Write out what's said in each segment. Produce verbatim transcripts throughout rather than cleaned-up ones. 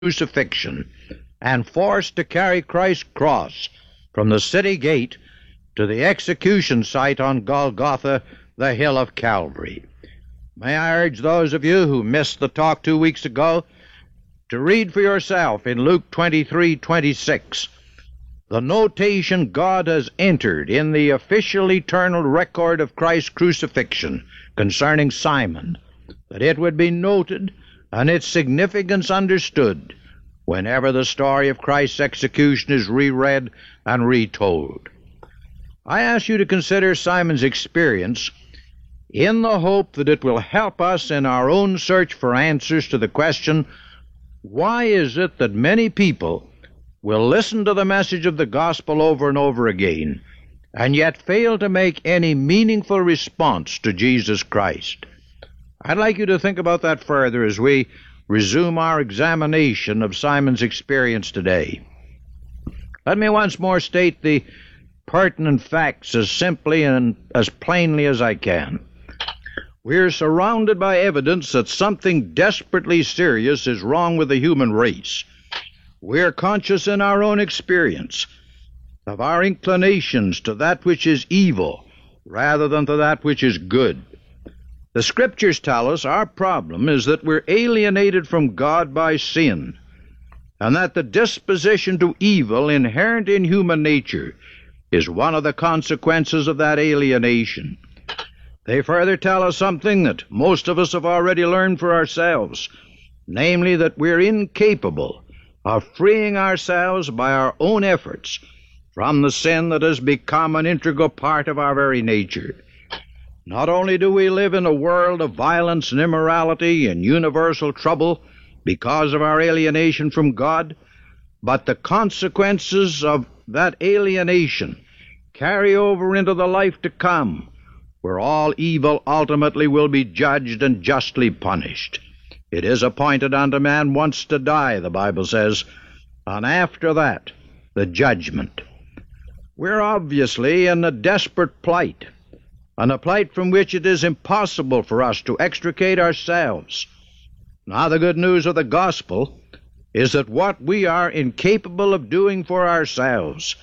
crucifixion and forced to carry Christ's cross from the city gate to the execution site on Golgotha, the hill of Calvary. May I urge those of you who missed the talk two weeks ago to read for yourself in Luke twenty-three twenty-six the notation God has entered in the official eternal record of Christ's crucifixion concerning Simon, that it would be noted and its significance understood whenever the story of Christ's execution is reread and retold. I ask you to consider Simon's experience in the hope that it will help us in our own search for answers to the question, why is it that many people will listen to the message of the gospel over and over again and yet fail to make any meaningful response to Jesus Christ? I'd like you to think about that further as we resume our examination of Simon's experience today. Let me once more state the pertinent facts as simply and as plainly as I can. We're surrounded by evidence that something desperately serious is wrong with the human race. We're conscious in our own experience of our inclinations to that which is evil rather than to that which is good. The Scriptures tell us our problem is that we're alienated from God by sin, and that the disposition to evil inherent in human nature is one of the consequences of that alienation. They further tell us something that most of us have already learned for ourselves, namely that we're incapable of freeing ourselves by our own efforts from the sin that has become an integral part of our very nature. Not only do we live in a world of violence and immorality and universal trouble because of our alienation from God, but the consequences of that alienation carry over into the life to come, where all evil ultimately will be judged and justly punished. It is appointed unto man once to die, the Bible says, and after that, the judgment. We're obviously in a desperate plight, and a plight from which it is impossible for us to extricate ourselves. Now, the good news of the gospel is that what we are incapable of doing for ourselves,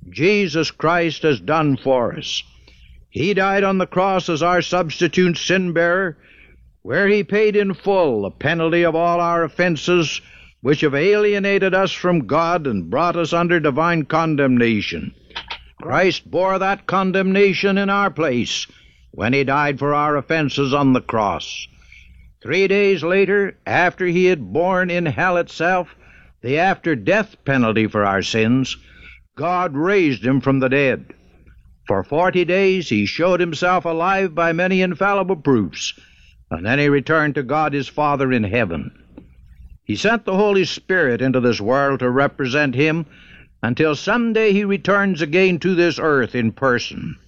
Jesus Christ has done for us. He died on the cross as our substitute sin-bearer, where he paid in full the penalty of all our offenses, which have alienated us from God and brought us under divine condemnation. Christ bore that condemnation in our place when he died for our offenses on the cross. Three days later, after he had borne in hell itself the after-death penalty for our sins, God raised him from the dead. For forty days he showed himself alive by many infallible proofs, and then he returned to God his Father in heaven. He sent the Holy Spirit into this world to represent him until someday he returns again to this earth in person.